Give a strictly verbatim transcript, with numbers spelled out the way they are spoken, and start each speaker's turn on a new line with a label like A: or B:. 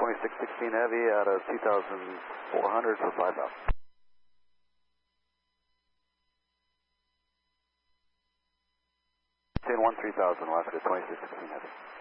A: twenty-six sixteen Heavy out of two thousand four hundred for five thousand. ten one three thousand, Alaska twenty-six sixteen Heavy.